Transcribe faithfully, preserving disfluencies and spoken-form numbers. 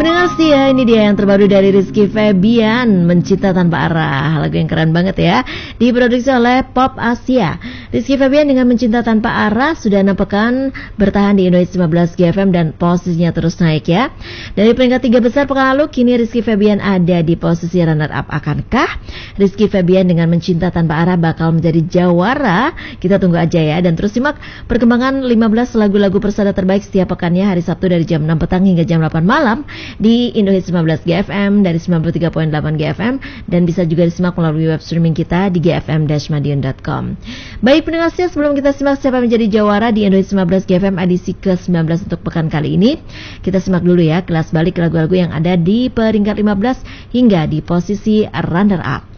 Pendengar setia, ini dia yang terbaru dari Rizky Febian, Mencinta Tanpa Arah. Lagu yang keren banget ya, diproduksi oleh Pop Asia. Rizky Febian dengan Mencinta Tanpa Arah sudah enam pekan bertahan di Indonesia lima belas G F M dan posisinya terus naik ya. Dari peringkat tiga besar pekan lalu, kini Rizky Febian ada di posisi runner up. Akankah Rizky Febian dengan Mencinta Tanpa Arah bakal menjadi jawara? Kita tunggu aja ya, dan terus simak perkembangan lima belas lagu-lagu persada terbaik setiap pekannya hari Sabtu dari jam enam petang hingga jam delapan malam di Indohits lima belas G F M dari sembilan puluh tiga koma delapan G F M, dan bisa juga disimak melalui web streaming kita di g f m dash madiun dot com. Baik pendengar setia, sebelum kita simak siapa menjadi jawara di Indohits lima belas G F M edisi ke sembilan belas untuk pekan kali ini, kita simak dulu ya kelas balik lagu-lagu yang ada di peringkat lima belas hingga di posisi runner up.